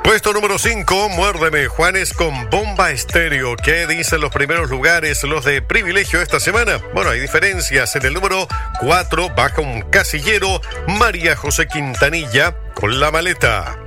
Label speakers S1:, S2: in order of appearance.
S1: Puesto número 5, Muérdeme, Juanes con Bomba Estéreo. ¿Qué dicen los primeros lugares, los de privilegio esta semana? Bueno, hay diferencias. En el número 4 baja un casillero, María José Quintanilla con La Maleta.